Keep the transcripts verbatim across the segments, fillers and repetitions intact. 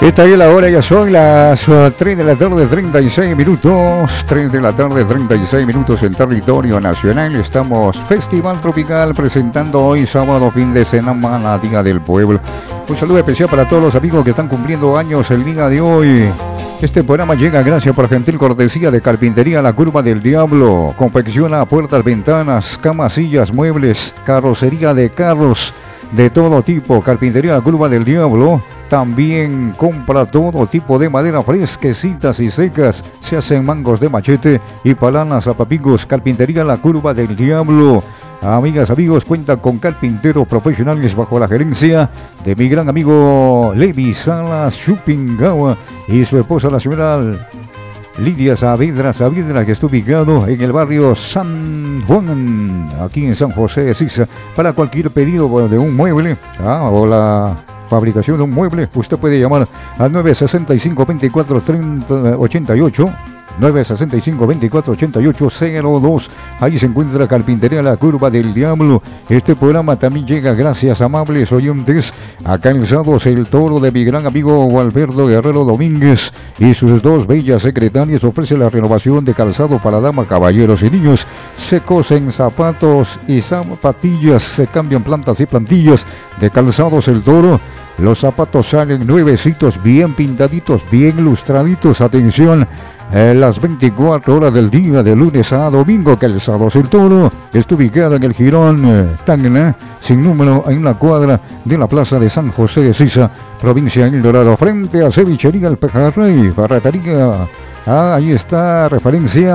Esta es la hora, ya son las uh, tres de la tarde, treinta y seis minutos. tres de la tarde, treinta y seis minutos en territorio nacional. Estamos Festival Tropical presentando hoy sábado, fin de semana, Día del Pueblo. Un saludo especial para todos los amigos que están cumpliendo años el día de hoy. Este programa llega gracias por gentil cortesía de Carpintería La Curva del Diablo. Confecciona puertas, ventanas, camas, sillas, muebles, carrocería de carros de todo tipo. Carpintería La Curva del Diablo. También compra todo tipo de madera fresquecitas y secas. Se hacen mangos de machete y palanas a papigos. Carpintería La Curva del Diablo. Amigas, amigos, cuentan con carpinteros profesionales bajo la gerencia de mi gran amigo Levi Salas Chupingawa y su esposa, la señora Lidia Saavedra Saavedra, que está ubicado en el barrio San Juan, aquí en San José de Sisa. Para cualquier pedido de un mueble ah, o la fabricación de un mueble, usted puede llamar al nueve seis cinco, veinticuatro, treinta, ochenta y ocho. nueve seis cinco, veinticuatro, ochenta y ocho, cero dos. Ahí se encuentra Carpintería La Curva del Diablo. Este programa también llega gracias a amables oyentes a Calzados El Toro de mi gran amigo Gualberto Guerrero Domínguez y sus dos bellas secretarias. Ofrece la renovación de calzado para damas, caballeros y niños. Se cosen zapatos y zapatillas, se cambian plantas y plantillas de Calzados El Toro. Los zapatos salen nuevecitos, bien pintaditos, bien lustraditos. Atención, eh, las veinticuatro horas del día, de lunes a domingo. Calzados El Toro está ubicado en el Jirón eh, Tacna, sin número, en la cuadra de la plaza de San José de Sisa, provincia de El Dorado, frente a Cevichería El Pejarrey, Ferretería. Ah, ahí está referencia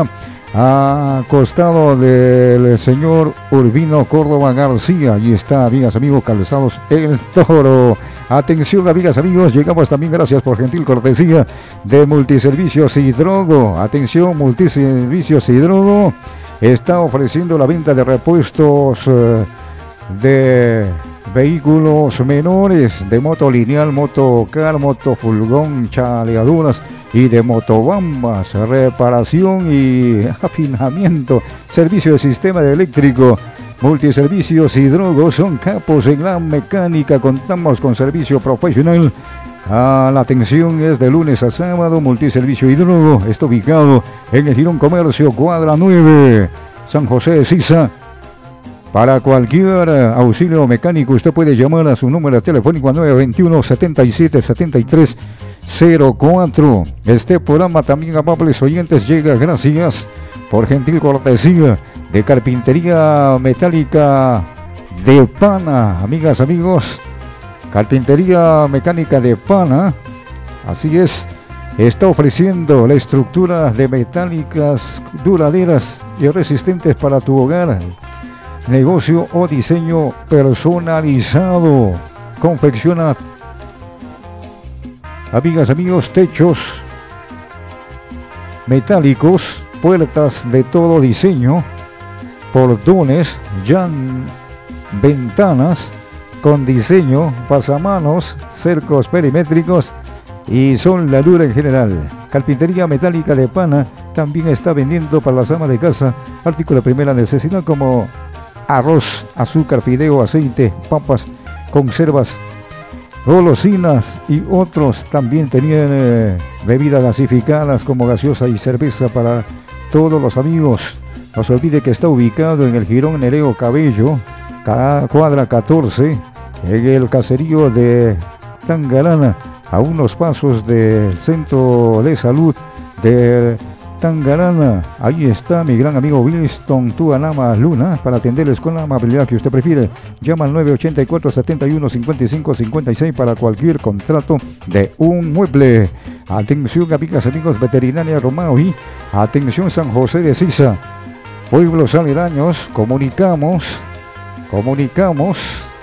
a costado del señor Urbino Córdoba García. Allí está, amigas, amigos, Calzados El Toro. Atención, amigas, amigos, llegamos también gracias por gentil cortesía de Multiservicios Hidrogo. Atención, Multiservicios Hidrogo está ofreciendo la venta de repuestos eh, de vehículos menores, de moto lineal, motocar, motofurgón, chaleaduras y de motobambas, reparación y afinamiento, servicio de sistema eléctrico. Multiservicios Hidrogo son capos en la mecánica. Contamos con servicio profesional. Ah, la atención es de lunes a sábado. Multiservicio Hidrogo está ubicado en el Girón Comercio, cuadra nueve, San José de Sisa. Para cualquier auxilio mecánico, usted puede llamar a su número telefónico nueve veintiuno, setenta y siete, setenta y tres cero cuatro. Este programa también, amables oyentes, llega gracias por gentil cortesía de Carpintería Metálica de Pana. Amigas, amigos, Carpintería Mecánica de Pana, así es, está ofreciendo la estructura de metálicas duraderas y resistentes para tu hogar, negocio o diseño personalizado. Confecciona, amigas, amigos, techos metálicos, puertas de todo diseño, portones, llan, ventanas con diseño, pasamanos, cercos perimétricos y soldadura en general. Carpintería Metálica de Pana también está vendiendo para las amas de casa artículos de primera necesidad como arroz, azúcar, fideo, aceite, papas, conservas, golosinas y otros. También tenían eh, bebidas gasificadas como gaseosa y cerveza para todos los amigos. No se olvide que está ubicado en el Jirón Nereo Cabello, cuadra catorce, en el caserío de Tangarana, a unos pasos del Centro de Salud de Tangarana. Ahí está mi gran amigo Winston Tuanama Luna para atenderles con la amabilidad que usted prefiere. Llama al nueve ochenta y cuatro, setenta y uno, cincuenta y cinco, cincuenta y seis para cualquier contrato de un mueble. Atención, amigas, amigos, Veterinaria Romaui. Atención, San José de Sisa, pueblos aledaños. Comunicamos, comunicamos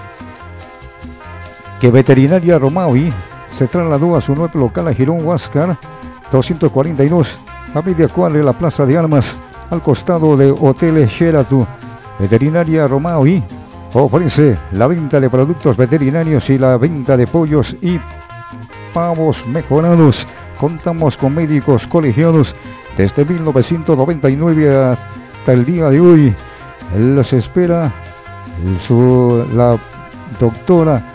que Veterinaria Romaui se trasladó a su nuevo local a Girón Huáscar doscientos cuarenta y dos, a media cuadra de la Plaza de Armas, al costado de Hotel Sheraton. Veterinaria Romaui ofrece la venta de productos veterinarios y la venta de pollos y pavos mejorados. Contamos con médicos colegiados desde mil novecientos noventa y nueve hasta el día de hoy. Los espera su, la doctora